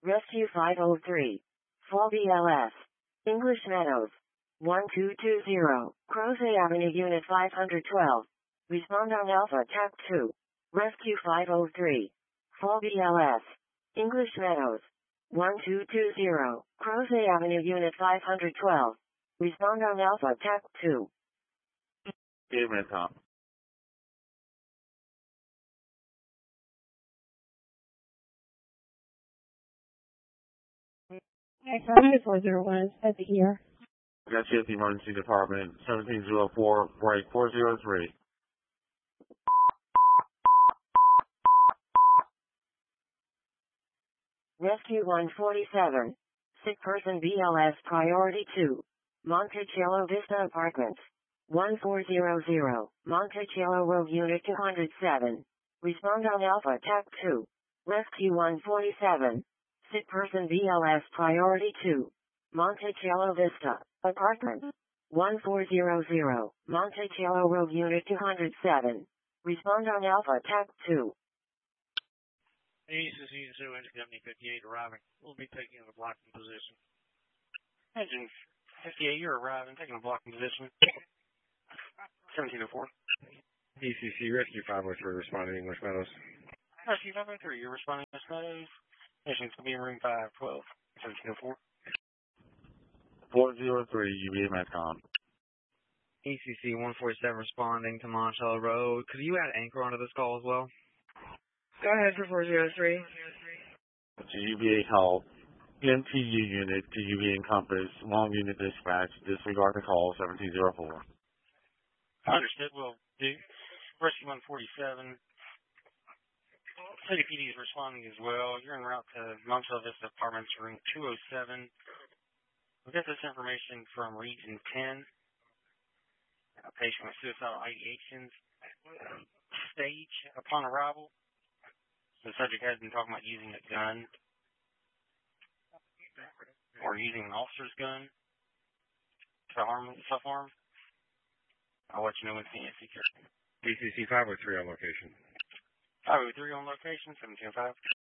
Rescue 503. Fall BLS. English Meadows. 1220. Crozet Avenue Unit 512. Respond on Alpha TAC 2. Rescue 503. Fall BLS. English Meadows. 1220. Crozet Avenue Unit 512. Respond on Alpha TAC 2. Game Tom. Hi, 401 at the ear. Got you at the emergency department, 1704, break 403. Rescue 147. Sick person BLS priority 2. Monticello Vista Apartments. 1400. Monticello Road Unit 207. Respond on Alpha TAC 2. Rescue 147. Sick person BLS priority 2. Monticello Vista Apartments. 1400. Monticello Road Unit 207. Respond on Alpha TAC 2. ACC Insurance Company 58 arriving. We'll be taking the blocking position. Engine 58, you're arriving, taking a blocking position. 1704. ECC Rescue 503 responding English Meadows. Rescue 503, you're responding English Meadows. Engine's going to be in room 512. 1704. 403 UVA Metcom. ECC 147 responding to Monticello Road. Could you add Anchor onto this call as well? Go ahead for 403. To UVA Health, MTU unit to UVA Encompass, long unit dispatch, disregard the call, 1704. Understood, will do. Rescue 147. City PD is responding as well. You're en route to Monticello Vista Apartments, room 207. We got this information from Region 10. A patient with suicidal ideations stage upon arrival. The subject has been talking about using a gun or using an officer's gun to self-harm. I'll let you know when it's secure. DCC 503 on location. 503 on location, 1705.